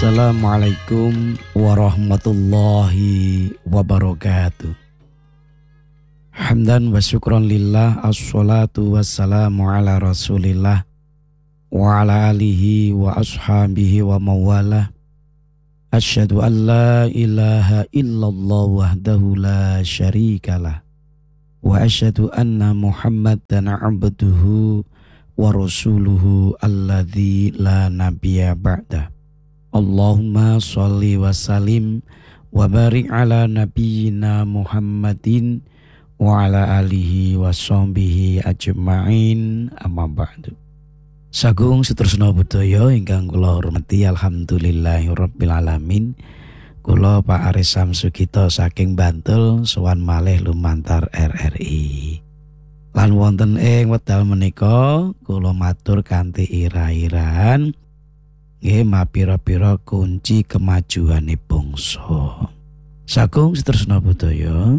Assalamualaikum warahmatullahi wabarakatuh. Hamdan wa syukran lillah, assalatu wassalamu ala rasulillah wa ala alihi wa ashabihi wa mawalah. Asyhadu an la ilaha illallah wahdahu la syarikalah wa asyhadu anna Muhammadan abduhu wa rasuluhu alladzi la nabiyya ba'dah. Allahumma sholli wa sallim wa barik ala nabiyyina Muhammadin wa ala alihi wa sahbihi ajma'in, amma ba'du. Sagung seterusna budaya ingkang kula hormati, alhamdulillahirabbil alamin. Kula Pak Aris Samsugito saking Bantul sowan malih lumantar RRI. Lan wonten ing wekdal menika kula matur kanthi ira-iraan nggih mapira-pira kunci kemajuane bangsa. Sagung seterusna budaya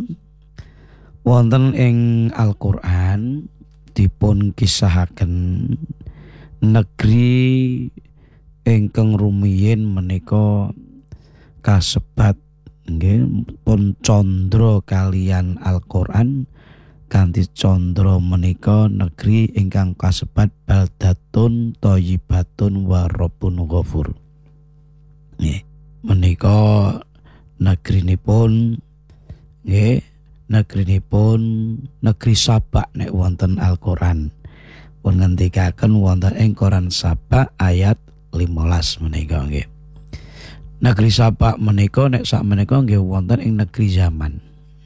wonten ing Al-Qur'an dipun kisahaken negeri ingkang rumiyin menika kasebat nggih pun condro kalian Al-Qur'an. Kanthi condro menika negeri ingkang kasebat baldatun thayyibatun wa rabbun ghafur. Nggih, menika negrinipun nggih negrinipun negeri Saba nek wonten Al-Qur'an. Pun ngendikaken wonten ing Quran Saba ayat 15 menika nggih. Negeri Saba menika nek sak menika nggih wonten ing negeri Yaman.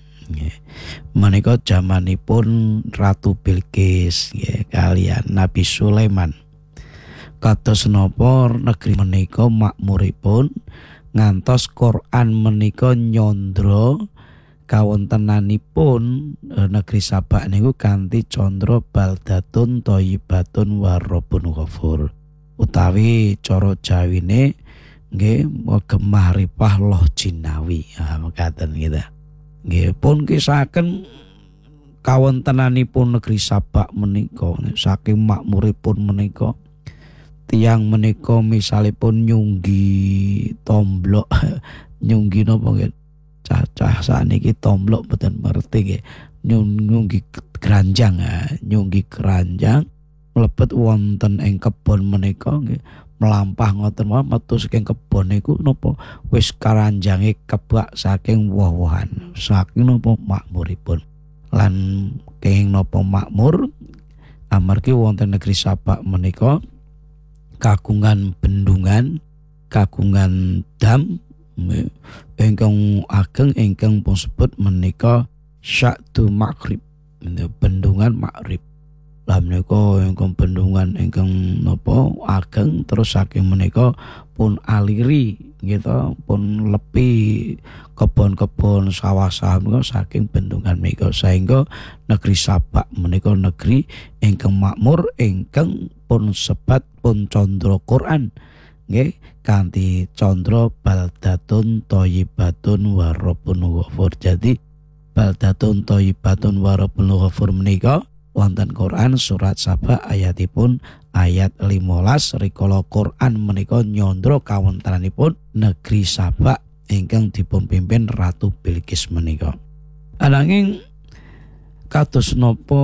Menika jamanipun Ratu Bilqis kalian Nabi Sulaiman. Kados napa negeri menika makmuripun ngantos Quran menika nyandra kawontenanipun negeri Saba niku kanthi candra baldatun thayyibatun wa rabbun ghafur. Utawi cara Jawine nggih gemah ripah loh jinawi. Mekaten gitu. Nggih pun kisahaken kawontenanipun negeri Saba menika saking makmuripun menika tiyang menika misalipun nyunggi tomblok nyunggi napa nggih cacah sakniki tomblok mboten ngerti nggih nyunggi keranjang mlebet wonten ing kebon menika nggih melampah ngoten mawon metu saking kebon niku napa wis karanjange kebak saking woh-wohan saking napa makmuripun lan kenging napa makmur amargi wonten negeri Saba menika kagungan bendungan kagungan dam ingkang ageng ingkang pun sebut menika Sya'du Maghrib, bendungan Maghrib. Lah menika ingkang bendungan ingkang napa ageng terus saking menika pun aliri gitu pun lepi kebon-kebon sawah-sawah menika saking bendungan menika sehingga negeri Saba menika negeri ingkang makmur ingkang pun sebat pun condro Quran nggih kanthi condro baldatun thayyibatun wa rabbun ghafur. Jadi baldatun thayyibatun wa rabbun ghafur menika wonten Quran surat Saba ayatipun ayat 15 rikala Quran menika nyandra kawontenanipun negeri Saba ingkang dipun pimpin Ratu Bilqis menika. Ananging kados napa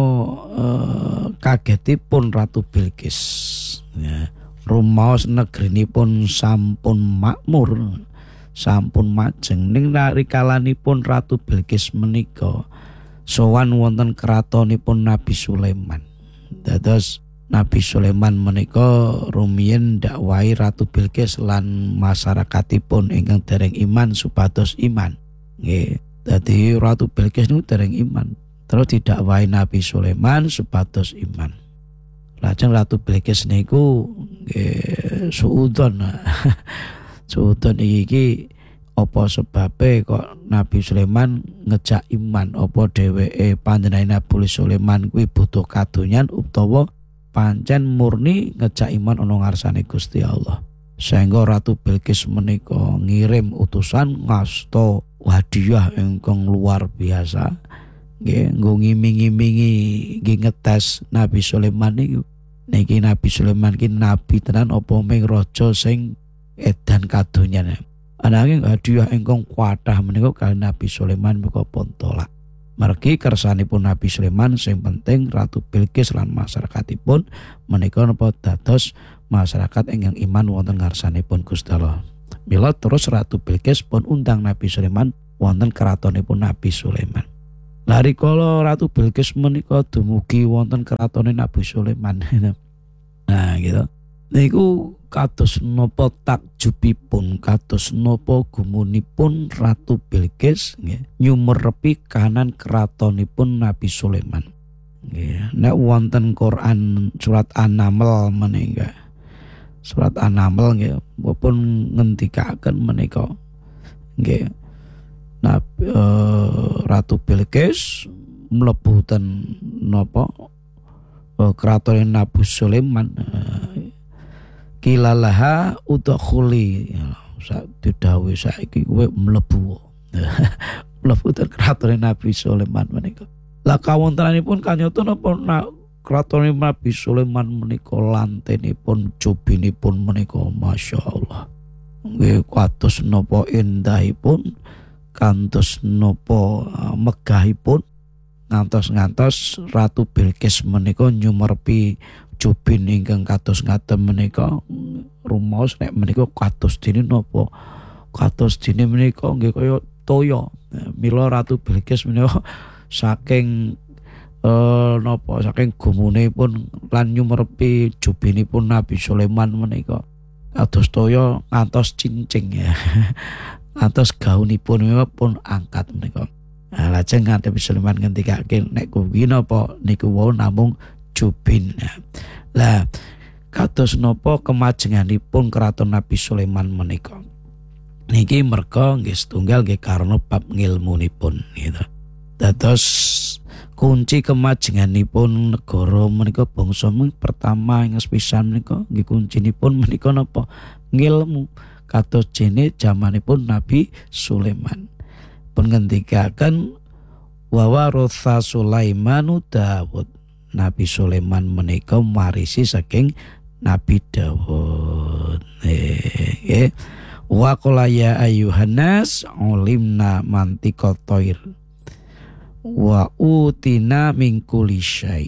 kagetipun Ratu Bilqis ya, rumaos negrinipun sampun makmur sampun majeng ning rikalanipun Ratu Bilqis menika sowan wonten kratonipun Nabi Sulaiman. Dados Nabi Sulaiman menika rumiyin dakwahi Ratu Bilqis lan masyarakatipun ingkang dereng iman supados iman. Nggih, dadi Ratu Bilqis niku dereng iman. Terus didakwahi Nabi Sulaiman supados iman. Lajeng Ratu Bilqis niku nggih suudon. Suudon iki apa sebabe kok Nabi Sulaiman ngejak iman, apa dheweke panjenengane Nabi Sulaiman kuwi butuh kadonyan utawa pancen murni ngejak iman ana ngarsane Gusti Allah. Sehingga Ratu Bilqis menika ngirim utusan ngasta hadiah ingkang luar biasa nggih nggo ngiming-imingi nggih ngetes Nabi Sulaiman niku. Niki Nabi Sulaiman ki nabi tenan apa mung raja sing edan kadonyan. Ananging hadiah ingkang kathah menika kaliyan Nabi Sulaiman menika pun tolak. Margi kersanipun Nabi Sulaiman sing penting Ratu Bilqis lan masyarakatipun menika napa dados masyarakat ingkang iman wonten ngarsanipun Gusti Allah. Mila terus Ratu Bilqis pun undang Nabi Sulaiman wonten keratonipun Nabi Sulaiman. Lari kala Ratu Bilqis menika dumugi wonten keratone Nabi Sulaiman. Nah, gitu. Niku kados napa takjubipun, kados napa gumunipun Ratu Bilqis nggih nyumerepi kahanan keratonipun Nabi Sulaiman. Nggih, nek wonten Quran surat An-Naml menika. Surat An-Naml nggih pun ngendikaken menika. Nggih. Ratu Bilqis mlebu ten napa keraton Nabi Sulaiman. Kilalaha udkhuli didhawuhi saiki kowe mlebu. Mlebu ten keraton Nabi Sulaiman menika. Lah kawontenanipun kanyata napa keraton Nabi Sulaiman menika lantenipun jubinipun menika masyaallah. Nggih kados napa endahipun, kantos napa megahipun ngantos Ratu Bilqis menika nyumerepi jubin ingkang kados ngaten menika rumaos nek menika kados dene napa kados dene menika nggih kaya toya. Mila Ratu Bilqis menika saking saking gumunipun lan nyumerepi jubinipun Nabi Sulaiman menika kados toya ngantos cincing ya. Ngantos gaunipun pun angkat menika. Lajeng Nabi Sulaiman ngendikake nek kuwi napa niku wau namung jubin. Lah kados napa kemajenganipun keraton Nabi Sulaiman menika. Niki merga nggih setunggal nggih karena bab ngilmunipun gitu. Dados kunci kemajenganipun negara menika bangsa pertama ing sepisan menika nggih kuncinipun menika napa ngilmu. Kados jene jamanipun Nabi Sulaiman. Pun ngendikaken wa waratha Sulaimanu Daud. Nabi Sulaiman menika marisi saking Nabi Daud. Wa qala ya ayyuhannas ulimna mantiqat thair wa utina min kulli syai.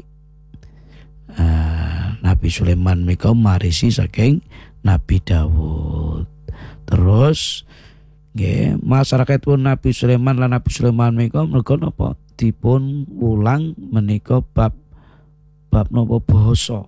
Nabi Sulaiman menika marisi saking Nabi Daud. Terus nggih masyarakatipun Nabi Sulaiman lan Nabi Sulaiman menika merga napa dipun ulang menika bab napa basa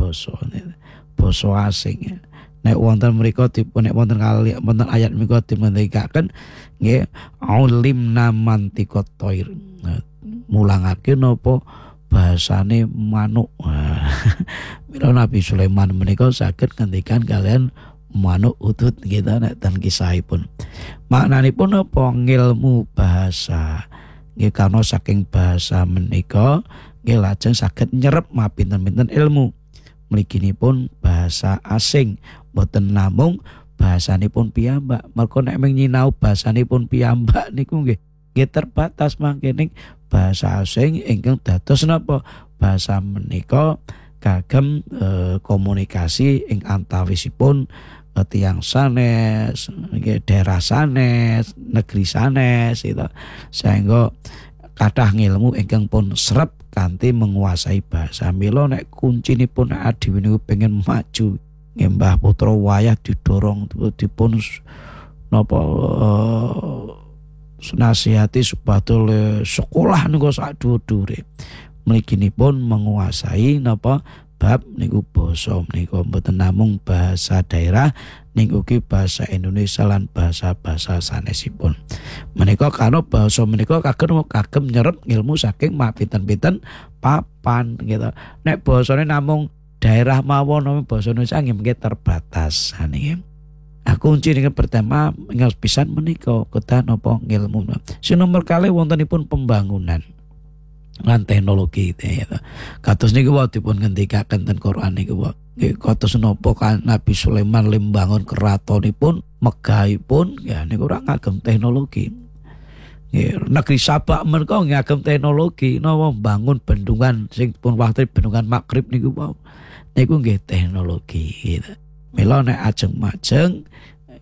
asing. Nek wonten mriku dipun nek wonten kali wonten ayat menika dimendikaken nggih ulimna mantiqat thair. Mulangake napa bahasane manuk. Mila Nabi Sulaiman menika saged ngendikan kalian manuk utut kita nek ten kisahipun. Maknanipun apa ngilmu bahasa. Nggih karena saking bahasa menika nggih lajeng saged nyerep mapinten-pinten ilmu. Mliginipun bahasa asing boten namung bahasanipun piyambak. Mergo nek mung nyinau bahasanipun piyambak niku nggih terbatas mangkene bahasa asing ingkang dados napa bahasa menika kagem komunikasi ing antawisipun tiyang sanes, daerah sanes, negeri sanes itu. Sehingga kathah ngilmu ingkang pun serep kanthi menguasai bahasa. Mila nek kuncinipun adiwi niku pengen maju, Mbah Putra wayah didorong dipun napa nasihati supados sekolah niku sak dhuwur-dhuwure. Mliginipun menguasai napa bab niku basa menika mboten namung bahasa daerah niku ugi bahasa Indonesia lan bahasa-bahasa sanesipun. Menika karena basa menika kagem nyerep ilmu saking mapinten-pinten papan gitu. Nek basane namung daerah mawon namung basa Indonesia nggih terbatas niki. Kunci dengan pertama ingat pisan menika kedah napa ngilmu. Sing nomor kalih wontenipun pembangunan lan teknologi ya. Kados niku wae dipun ngendikaken ten Quran niku wae. Nggih kados napa kan Nabi Sulaiman lembangun keratonipun megahipun ya niku ora ngagem teknologi. Nggih negeri Sabak menika ngagem teknologi napa bangun bendungan sing pun waktu bendungan Maghrib niku wae. Niku nggih teknologi gitu. Mila nek ajeng-majeng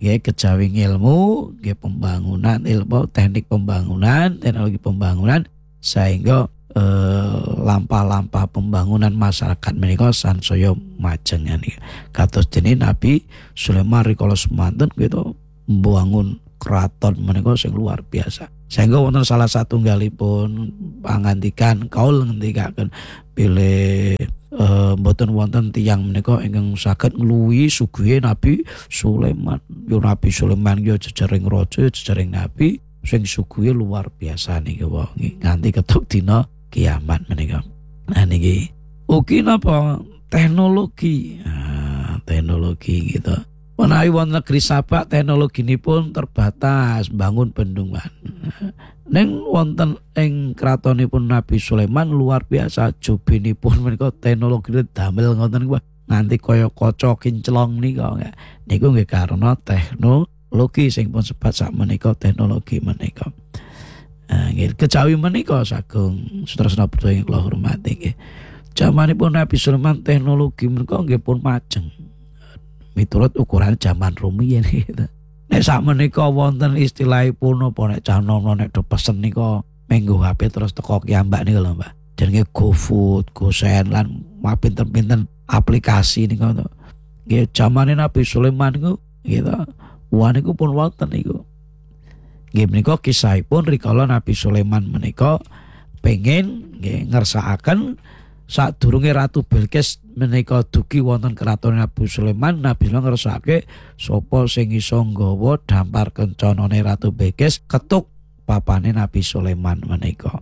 nggih kejawi ilmu nggih pembangunan ilmu teknik pembangunan teknologi pembangunan sehingga lampah-lampah pembangunan masyarakat menika sansaya majengan kados dene Nabi Sulaiman rikala semanten gitu membangun keraton menika sing luar biasa sehingga wonten salah satunggalipun pangandikan kaul ngendikaken bilih mboten wonten tiyang menika ingkang saged ngluwi suguhe Nabi Sulaiman. Yo Nabi Sulaiman yo jejering raja, jejering nabi sing suguhe luar biasa niki wae. Nganti ketuk dina kiamat menika. Nah niki ugi napa teknologi. Teknologi gitu. Menawi wonten negeri Sabak teknologinipun terbatas bangun bendungan. Neng wonten ing kratonipun Nabi Sulaiman luar biasa jobinipun menika teknologi damel ngoten kuwi nganti kaya kaca kinclong nika niku nggih karena teknologi sing pun sebat sak menika teknologi menika. Nggih kejawi menika sagung Sutrasna Buddha ing kula hormati nggih. Jamanipun Nabi Sulaiman teknologi menika nggih pun majeng. Miturut ukuran zaman rumiyin gitu. Nek sakmenika wonten istilahipun apa nek canono nek do pesen nika menggo HP terus teko kiambak niku lho Mbak. Jenenge GoFood, GoSend lan pinten-pinten aplikasi nika to. Nggih zamane Nabi Sulaiman niku gitu. Wah niku pun wonten niku. Nggih menika kisahipun rikala Nabi Sulaiman menika pengen nggih ngersakaken sadurunge Ratu Bilqis menika dugi wonten kraton Nabi Sulaiman ngersake sapa sing iso nggawa dampar kencanane Ratu Bilqis ketuk papane Nabi Sulaiman menika.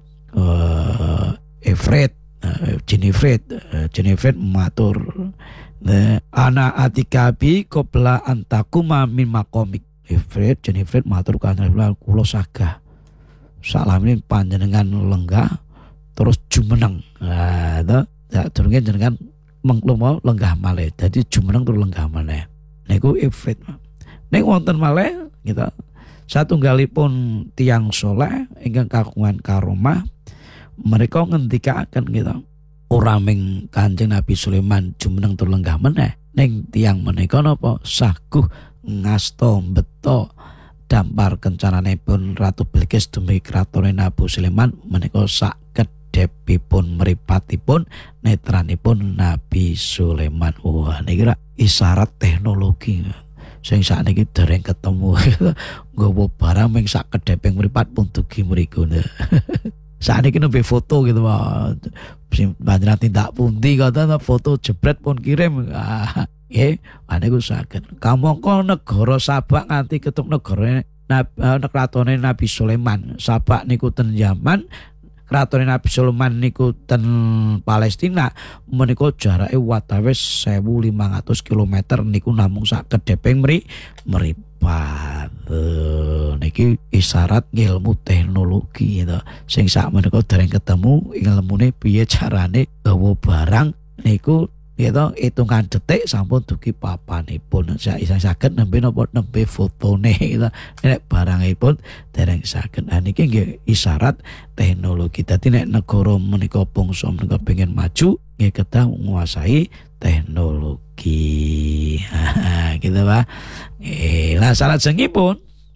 Jenifred matur ana atikabi qabla antakuma min maqamik. Jenifred matur kanjeng kula sagah salamene panjenengan lenggah terus jumeneng. Nah, to sadurunge jenengan mengkluma lenggah malih. Dadi jumeneng terus lenggah malih. Niku ifrit. Nek wonten malih gitu. Satunggalipun tiyang saleh ingkang kagungan karomah mereka ngendikaken gitu. Ora ming Kanjeng Nabi Sulaiman jumeneng tur lenggah meneh. Ning tiyang menika napa saguh ngasta beto dampar kencananipun Ratu Bilqis demi kratone Nabi Sulaiman menika sak kedhepipun mripatipun netranipun Nabi Sulaiman. Wah niki isyarat teknologi sing sakniki dereng ketemu nggawa barang ming sak kedheping mripat pun dugi mriku. Sakniki nembe foto gitu Pak. Panjenengan tindak pundi kata foto jebret pun kirim. Nggih, niku saged. Kamangka negara Sabak nganti ketuk negara kratone Nabi Sulaiman. Sabak niku ten Yaman, kratone Nabi Sulaiman niku ten Palestina. Menika jarake watawis 1500 km niku namung sak kedheping mripat. Niki isyarat ilmu teknologi gitu. Sing sak menika dereng ketemu ilmune piye carane gawa barang niku gitu hitungan detik sampun dugi papanipun. Saged nembe napa nembe fotone gitu. Nek barangipun dereng saged. Niki nggih isyarat teknologi. Dadi nek negara menika bangsa menika pengen maju nggih kedah nguasai teknologi. Gitu Pak. Lah salajengipun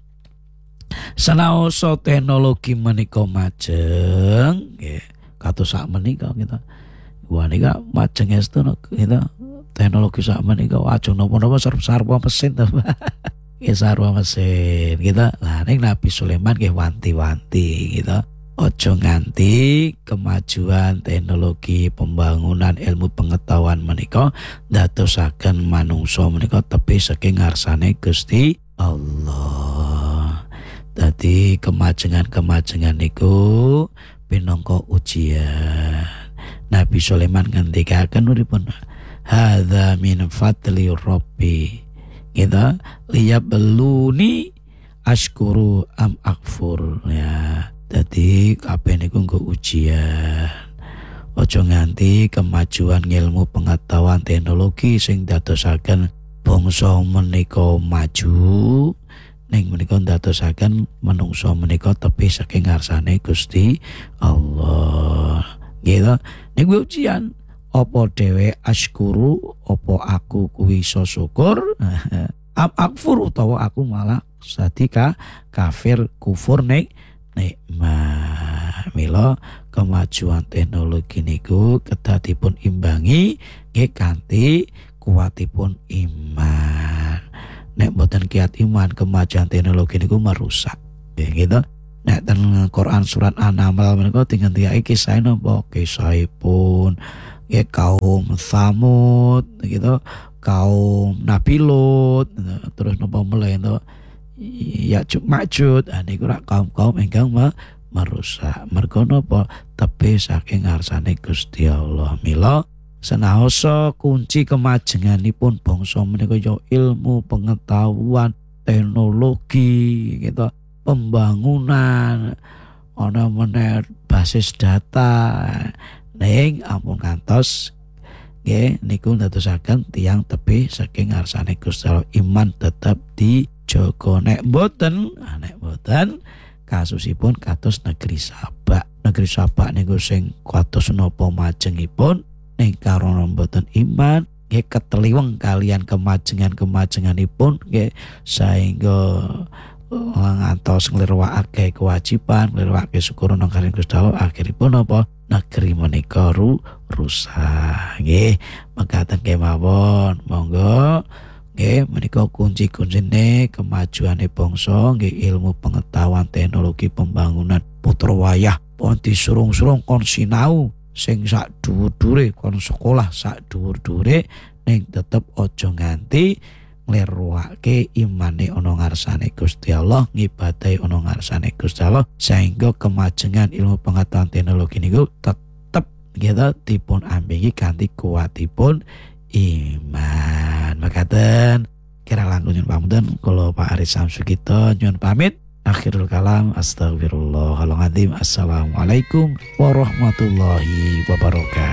senaosa teknologi menika majeng nggih kados sak menika kita. Wah nika majeng estu kita teknologi sak menika ajeng napa-napa sarwa mesin to. Nggih sarwa mesin kita. Lah ning Nabi Sulaiman nggih wanti-wanti gitu. Ojo nganti kemajuan teknologi pembangunan ilmu pengetahuan menika dadosaken manungsa menika tepi saking ngarsane Gusti Allah. Dadi kemajengan-kemajengan niku pinangka ujian. Nabi Sulaiman ngendikaken uripun hadza min fadli rabbi. Kita liyabeluni ashkuru am akfur ya. Dadi kabeh niku nggo ujian. Aja nganti kemajuan ilmu pengetahuan teknologi sing dadosaken bangsa menika maju ning menika dadosaken manungsa menika tepi saking ngarsane Gusti Allah. Gitu. Niku ujian. Apa dhewe askuru, apa aku kuwi iso syukur. am akfur utawa aku malah sadika kafir kufur nikmat. Mila kemajuan teknologi niku kedah dipun imbangi nggih kanthi kuatipun iman. Nek boten kiat iman, kemajuan teknologi niku merusak. Gitu. Nek ten Quran surat An-Naml menika dingendikake kisah napa kisahipun ya kaum Tsamud gitu, kaum Nabi Lut, terus napa meleh to Ya'juj Ma'juj. Niku rak kaum-kaum ingkang merusak. Mergo napa tebih saking ngarsane Gusti Allah. Mila senaosa kunci kemajenganipun bangsa menika ya ilmu, pengetahuan, teknologi gitu, pembangunan, ana meneh basis data ning ampun kantos nggih niku ndadosaken tiyang tebih saking ngarsane Gusti Allah. Iman tetep dijaga. Nek boten kasusipun kados negeri Sabak. Negeri Sabak niku sing kados napa majengipun ning karana boten iman nggih keteliweng kalian kemajenganipun nggih saengga ngantos nglirwakake kewajiban, nglirwakake syukur nang kalian Gusti Allah, akhiripun apa negeri menika rusak nggih. Mekaten kemawon monggo nggih menika kunci-kuncine kemajuane bangsa nggih ilmu, pengetahuan, teknologi, pembangunan, putra wayah pun disurung-surung kon sinau sing sak dhuwur-dhuwure, kon sekolah sak dhuwur-dhuwure ning tetep aja nganti nglirwakake imane ana ngarsane Gusti Allah, ngibadahi ana ngarsane Gusti Allah, sehingga kemajengan ilmu, pengetahuan, teknologi niku tetep kita dipun ambingi kanthi kuatipun iman. Makaten kira langkung nyuwun pamunten kula Pak Aris Samsugito nyuwun pamit. Akhirul kalam, astagfirullahaladzim. Assalamualaikum warahmatullahi wabarakatuh.